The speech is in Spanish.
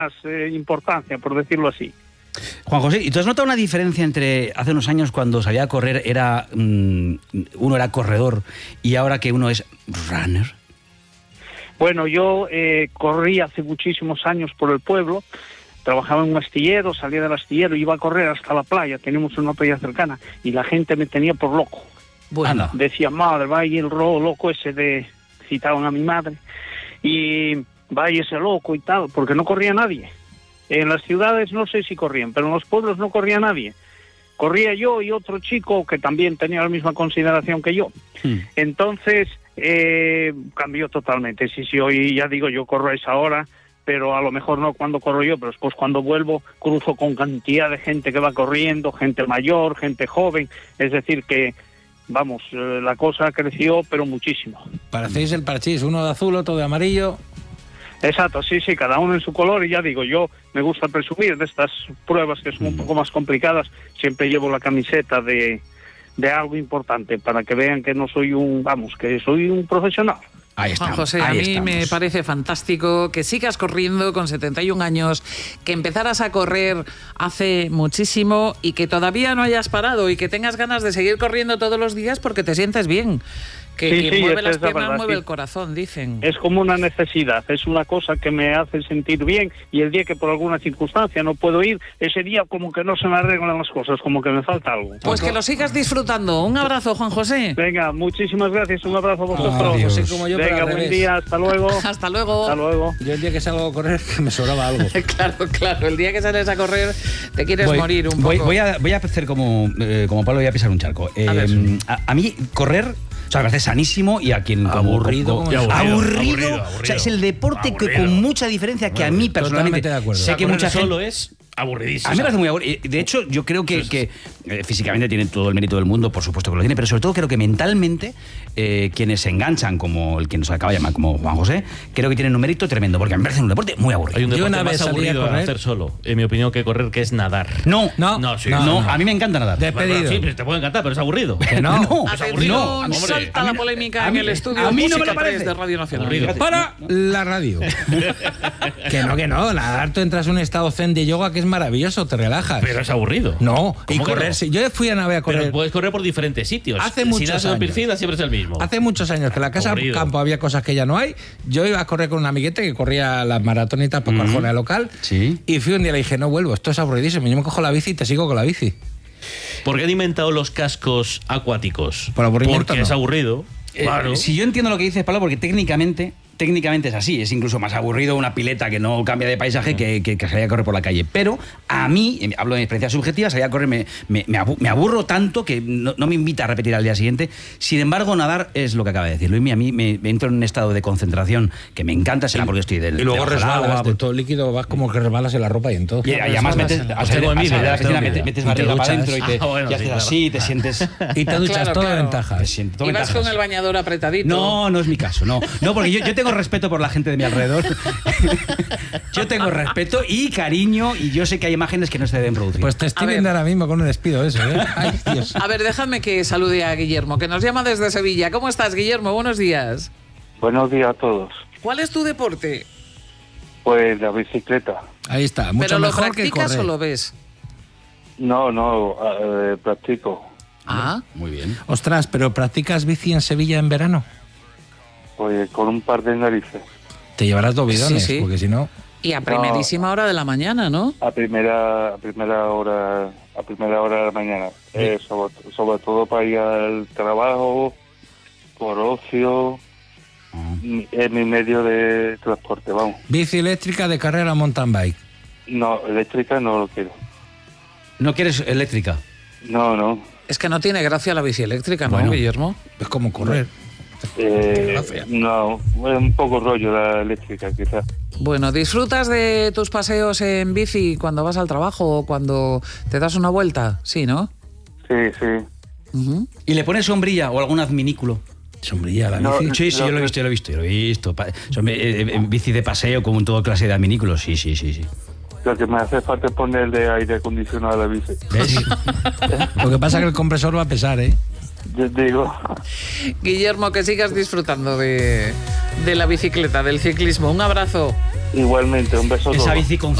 importancia, por decirlo así. Juan José, ¿y tú has notado una diferencia entre hace unos años cuando salía a correr uno era corredor y ahora que uno es runner? Bueno, yo corrí hace muchísimos años por el pueblo, trabajaba en un astillero, salía del astillero, iba a correr hasta la playa, teníamos una playa cercana, y la gente me tenía por loco. Bueno. Decía, madre, vaya el loco ese de... Citaban a mi madre, y vaya ese loco y tal, porque no corría nadie. En las ciudades no sé si corrían, pero en los pueblos no corría nadie. Corría yo y otro chico que también tenía la misma consideración que yo. Entonces cambió totalmente. Sí, hoy ya digo, yo corro a esa hora, pero a lo mejor no cuando corro yo, pero después cuando vuelvo cruzo con cantidad de gente que va corriendo, gente mayor, gente joven, es decir que, vamos, la cosa creció, pero muchísimo. Parecéis el parchís, uno de azul, otro de amarillo. Exacto, sí, cada uno en su color, y ya digo, yo me gusta presumir de estas pruebas que son un poco más complicadas, siempre llevo la camiseta de algo importante para que vean que no soy que soy un profesional. Ahí estamos, Juan José, a mí me parece fantástico que sigas corriendo con 71 años, que empezaras a correr hace muchísimo y que todavía no hayas parado y que tengas ganas de seguir corriendo todos los días porque te sientes bien. Que quien mueve las piernas mueve el corazón, dicen. Es como una necesidad, es una cosa que me hace sentir bien, y el día que por alguna circunstancia no puedo ir, ese día como que no se me arreglan las cosas, como que me falta algo. Pues que lo sigas disfrutando. Un abrazo, Juan José. Venga, muchísimas gracias, un abrazo a vosotros. José como yo, venga, buen día, hasta luego. Hasta luego. Hasta luego. Yo el día que salgo a correr que me sobraba algo. Claro, el día que sales a correr te quieres morir un poco. Voy a hacer como Pablo, voy a pisar un charco. A mí correr... O sea, me parece sanísimo, y a quien... Aburrido. O sea, es el deporte que con mucha diferencia que a mí personalmente... De acuerdo. Sé que mucha gente... Solo es aburridísimo. A mí me parece muy aburrido. De hecho, yo creo que físicamente tiene todo el mérito del mundo, por supuesto que lo tiene, pero sobre todo creo que mentalmente quienes se enganchan, como el que nos acaba de llamar, como Juan José, creo que tienen un mérito tremendo, porque me parece un deporte muy aburrido. Hay un deporte una vez más aburrido salí a de hacer solo, en mi opinión, que correr, que es nadar. No, A mí me encanta nadar. Despedido. Sí, te puede encantar, pero es aburrido. Que no. Atención, salta la polémica en el estudio a mí no me Música lo parece. 3 de Radio Nacional. Aburrido. Para la radio. que no. Nadar, tú entras en un estado zen de yoga que es maravilloso, te relajas. Pero es aburrido. No, y ¿Cómo que correr. no? Yo fui a nave a correr. Pero puedes correr por diferentes sitios. Hace muchos si das el años. Pircida siempre es el mismo. Hace muchos años que en la casa Aburrido. campo había cosas que ya no hay. Yo iba a correr con un amiguete que corría las maratonitas por Arjona local. Sí. Y fui un día y le dije, no vuelvo, esto es aburridísimo. Yo me cojo la bici y te sigo con la bici. ¿Por qué han inventado los cascos acuáticos? Por aburrimiento, Porque no. es aburrido. Claro. Si yo entiendo lo que dices, Pablo, porque técnicamente es así, es incluso más aburrido una pileta que no cambia de paisaje que salir a correr por la calle. Pero a mí, hablo de mi experiencia subjetiva, salir a correr me aburro tanto que no me invita a repetir al día siguiente. Sin embargo, nadar es lo que acaba de decir Luis. A mí me entro en un estado de concentración que me encanta, será porque estoy del... Y luego debajo del resbalas agua, de todo el líquido, vas como que resbalas en la ropa y en todo. y además metes, al salir de la piscina, metes barriga para adentro y y haces así, te sientes... Y te duchas Claro, toda claro. ventaja. Te sientes todo Y vas ventajas. con el bañador apretadito. No es mi caso, no, porque yo tengo respeto por la gente de mi alrededor. Yo tengo respeto y cariño, y yo sé que hay imágenes que no se deben producir. Pues te estoy A ver. viendo ahora mismo con un despido eso, ¿eh? Ay, Dios. A ver, déjame que salude a Guillermo, que nos llama desde Sevilla. ¿Cómo estás, Guillermo? Buenos días. Buenos días a todos. ¿Cuál es tu deporte? Pues la bicicleta. Ahí está, mucho ¿Pero lo mejor que practicas correr. o lo ves? No, practico. Ah, Muy bien. Ostras, ¿pero practicas bici en Sevilla en verano? Pues con un par de narices. Te llevarás dos bidones, Sí, sí. porque si no... y a primerísima hora de la mañana, ¿no? A primera hora de la mañana. Sobre todo para ir al trabajo, por ocio, en mi medio de transporte, vamos. Bici eléctrica de carrera mountain bike. No, eléctrica no lo quiero. ¿No quieres eléctrica? No. Es que no tiene gracia la bici eléctrica, ¿no, Bueno. Guillermo? Es como correr. No, es un poco rollo la eléctrica, quizás. Bueno, ¿disfrutas de tus paseos en bici cuando vas al trabajo o cuando te das una vuelta? Sí, ¿no? Sí. Ujú. ¿Y le pones sombrilla o algún adminículo? Sombrilla la No, bici. Sí, yo lo he visto. En bici de paseo, como en toda clase de adminículos, sí. Lo que me hace falta es ponerle aire acondicionado a la bici. ¿Ves? Lo que pasa es que el compresor va a pesar, ¿eh? Yo digo, Guillermo, que sigas disfrutando de la bicicleta, del ciclismo. Un abrazo. Igualmente, un beso a Esa todos. bici con